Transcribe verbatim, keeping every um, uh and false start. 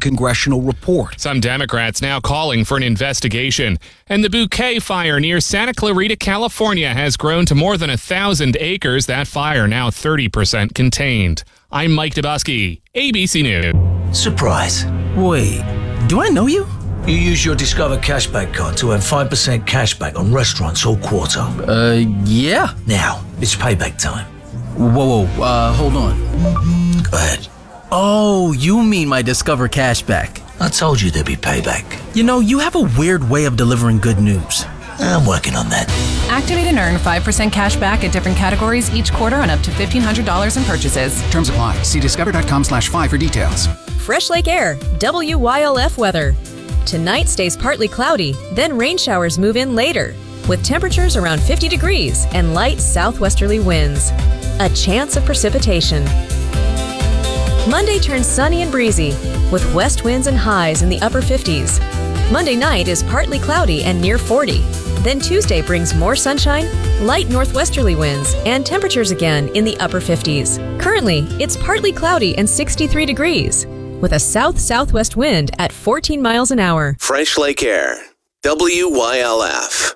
congressional report. Some Democrats now calling for an investigation. And the Bouquet Fire near Santa Clarita, California has grown to more than a thousand acres. That fire now thirty percent contained. I'm Mike Dubusky, A B C News. Surprise. Wait, do I know you? You use your Discover Cashback card to earn five percent cashback on restaurants all quarter. Uh, yeah. Now, it's payback time. Whoa, whoa, uh, hold on. Go ahead. Oh, you mean my Discover Cashback. I told you there'd be payback. You know, you have a weird way of delivering good news. I'm working on that. Activate and earn five percent cash back at different categories each quarter on up to fifteen hundred dollars in purchases. Terms apply. See discover.com slash five for details. Fresh Lake Air, W Y L F weather. Tonight stays partly cloudy, then rain showers move in later, with temperatures around fifty degrees and light southwesterly winds. A chance of precipitation. Monday turns sunny and breezy, with west winds and highs in the upper fifties. Monday night is partly cloudy and near forty. Then Tuesday brings more sunshine, light northwesterly winds, and temperatures again in the upper fifties. Currently, it's partly cloudy and sixty-three degrees, with a south-southwest wind at fourteen miles an hour. Fresh Lake Air, W Y L F.